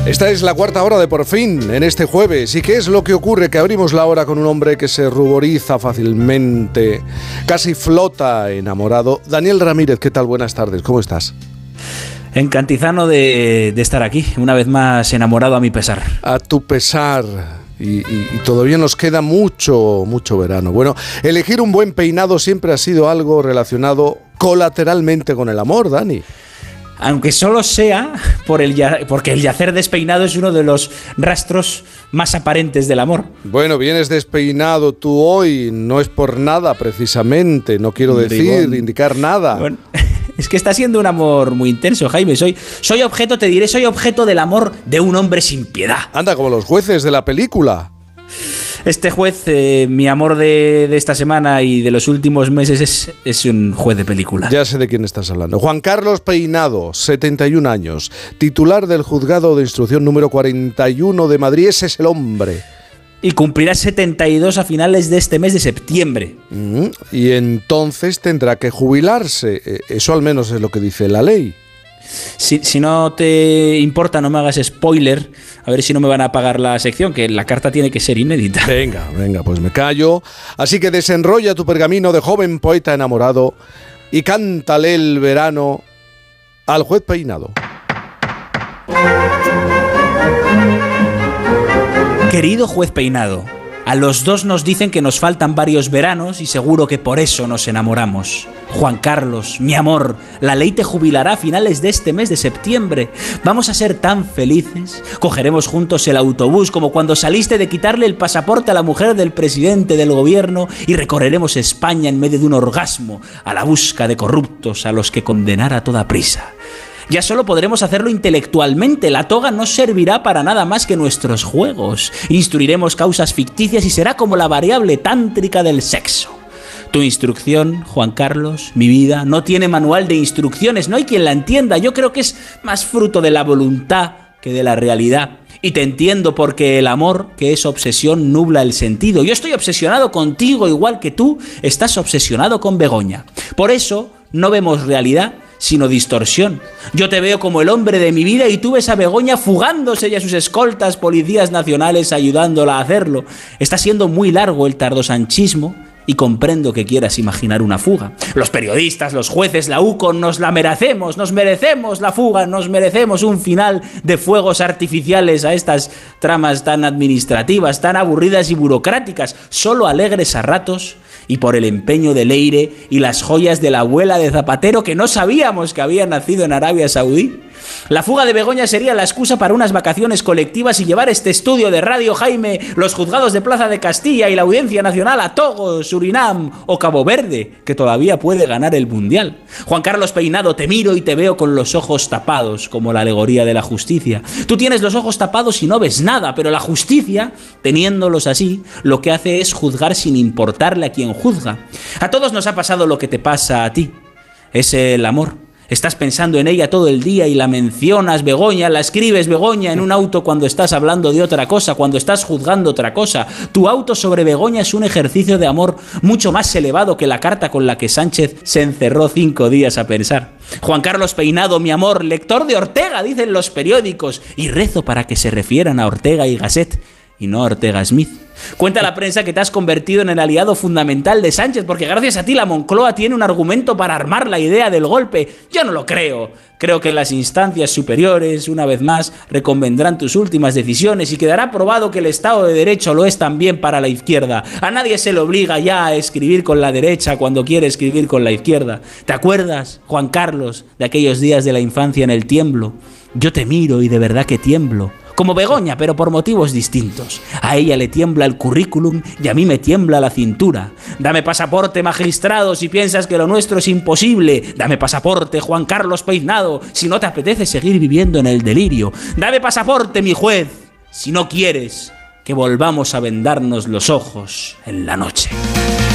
Esta es la cuarta hora de Por Fin, en este jueves. ¿Y qué es lo que ocurre? Que abrimos la hora con un hombre que se ruboriza fácilmente, casi flota enamorado. Daniel Ramírez, ¿qué tal? Buenas tardes, ¿cómo estás? Encantizano de estar aquí, una vez más enamorado a mi pesar. A tu pesar. Y todavía nos queda mucho verano. Bueno, elegir un buen peinado siempre ha sido algo relacionado colateralmente con el amor, Dani. Aunque solo sea porque el yacer despeinado es uno de los rastros más aparentes del amor. Bueno, vienes despeinado tú hoy, no es por nada precisamente, no quiero indicar nada. Bueno, es que está siendo un amor muy intenso, Jaime. Soy objeto del amor de un hombre sin piedad. Anda, como los jueces de la película. Este juez, mi amor de esta semana y de los últimos meses, es un juez de película. Ya sé de quién estás hablando. Juan Carlos Peinado, 71 años, titular del Juzgado de Instrucción número 41 de Madrid. Ese es el hombre. Y cumplirá 72 a finales de este mes de septiembre. Y entonces tendrá que jubilarse. Eso al menos es lo que dice la ley. Si no te importa, no me hagas spoiler, a ver si no me van a pagar la sección, que la carta tiene que ser inédita. Venga, pues me callo. Así que desenrolla tu pergamino de joven poeta enamorado y cántale el verano al juez Peinado. Querido juez Peinado, a los dos nos dicen que nos faltan varios veranos y seguro que por eso nos enamoramos. Juan Carlos, mi amor, la ley te jubilará a finales de este mes de septiembre. Vamos a ser tan felices. Cogeremos juntos el autobús como cuando saliste de quitarle el pasaporte a la mujer del presidente del gobierno y recorreremos España en medio de un orgasmo a la busca de corruptos a los que condenar a toda prisa. Ya solo podremos hacerlo intelectualmente. La toga no servirá para nada más que nuestros juegos. Instruiremos causas ficticias y será como la variable tántrica del sexo. Tu instrucción, Juan Carlos, mi vida, no tiene manual de instrucciones. No hay quien la entienda. Yo creo que es más fruto de la voluntad que de la realidad. Y te entiendo porque el amor, que es obsesión, nubla el sentido. Yo estoy obsesionado contigo igual que tú estás obsesionado con Begoña. Por eso no vemos realidad, sino distorsión. Yo te veo como el hombre de mi vida y tú ves a Begoña fugándose y a sus escoltas policías nacionales ayudándola a hacerlo. Está siendo muy largo el tardosanchismo y comprendo que quieras imaginar una fuga. Los periodistas, los jueces, la UCO, nos merecemos la fuga, nos merecemos un final de fuegos artificiales a estas tramas tan administrativas, tan aburridas y burocráticas, solo alegres a ratos y por el empeño de Leire y las joyas de la abuela de Zapatero que no sabíamos que había nacido en Arabia Saudí. La fuga de Begoña sería la excusa para unas vacaciones colectivas y llevar este estudio de Radio Jaime, los juzgados de Plaza de Castilla y la Audiencia Nacional a Togo, Surinam o Cabo Verde, que todavía puede ganar el Mundial. Juan Carlos Peinado, te miro y te veo con los ojos tapados, como la alegoría de la justicia. Tú tienes los ojos tapados y no ves nada, pero la justicia, teniéndolos así, lo que hace es juzgar sin importarle a quien juzga. A todos nos ha pasado lo que te pasa a ti. Es el amor. Estás pensando en ella todo el día y la mencionas, Begoña, la escribes, Begoña, en un auto cuando estás hablando de otra cosa, cuando estás juzgando otra cosa. Tu auto sobre Begoña es un ejercicio de amor mucho más elevado que la carta con la que Sánchez se encerró 5 días a pensar. Juan Carlos Peinado, mi amor, lector de Ortega, dicen los periódicos, y rezo para que se refieran a Ortega y Gasset y no a Ortega Smith. Cuenta la prensa que te has convertido en el aliado fundamental de Sánchez porque gracias a ti la Moncloa tiene un argumento para armar la idea del golpe. Yo no lo creo. Creo que las instancias superiores, una vez más, reconvendrán tus últimas decisiones y quedará probado que el Estado de Derecho lo es también para la izquierda. A nadie se le obliga ya a escribir con la derecha cuando quiere escribir con la izquierda. ¿Te acuerdas, Juan Carlos, de aquellos días de la infancia en el tiemblo? Yo te miro y de verdad que tiemblo. Como Begoña, pero por motivos distintos. A ella le tiembla el currículum y a mí me tiembla la cintura. Dame pasaporte, magistrado, si piensas que lo nuestro es imposible. Dame pasaporte, Juan Carlos Peinado, si no te apetece seguir viviendo en el delirio. Dame pasaporte, mi juez, si no quieres que volvamos a vendarnos los ojos en la noche.